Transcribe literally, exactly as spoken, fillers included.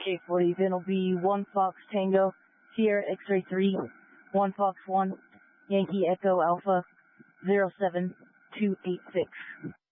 Okay, for the event will be one Fox Tango, Sierra X-Ray three, one Fox one, Yankee Echo Alpha, zero seven two eight six.